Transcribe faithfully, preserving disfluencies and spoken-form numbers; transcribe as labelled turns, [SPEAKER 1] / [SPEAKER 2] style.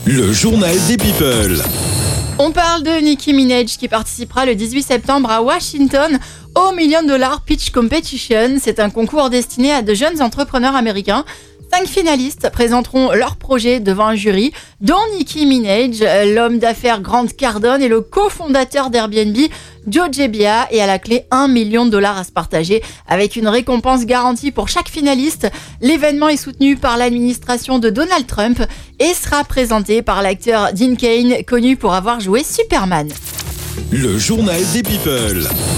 [SPEAKER 1] Le journal des people.
[SPEAKER 2] On parle de Nicki Minaj qui participera le dix-huit septembre à Washington au Million Dollar Pitch Competition. C'est un concours destiné à de jeunes entrepreneurs américains. Cinq finalistes présenteront leur projet devant un jury, dont Nicki Minaj, l'homme d'affaires Grant Cardone et le cofondateur d'Airbnb, Joe Gebbia, et à la clé un million de dollars à se partager avec une récompense garantie pour chaque finaliste. L'événement est soutenu par l'administration de Donald Trump et sera présenté par l'acteur Dean Cain, connu pour avoir joué Superman.
[SPEAKER 1] Le journal des people.